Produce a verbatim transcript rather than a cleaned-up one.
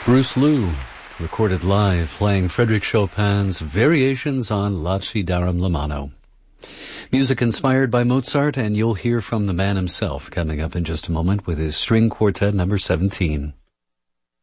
Bruce Lou, recorded live, playing Frédéric Chopin's Variations on Lacidarum Lamano. Music inspired by Mozart, and you'll hear from the man himself coming up in just a moment with his string quartet number seventeen.